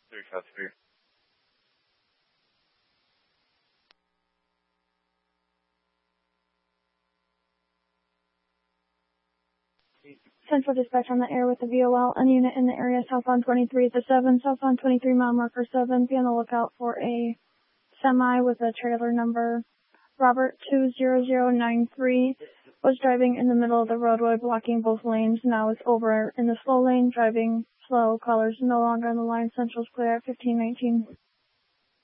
3 shots for you. Central Dispatch on the air with the VOL. A unit in the area southbound 23 at the 7, southbound 23 mile marker 7. Be on the lookout for a semi with a trailer number Robert 20093. Was driving in the middle of the roadway, blocking both lanes. Now is over in the slow lane, driving slow. Callers no longer on the line. Central's clear at 1519.